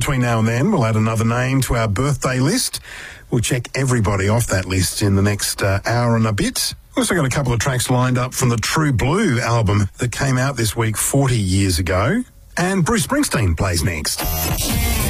between now and then, we'll add another name to our birthday list. We'll check everybody off that list in the next hour and a bit. We've also got a couple of tracks lined up from the True Blue album that came out this week 40 years ago. And Bruce Springsteen plays next.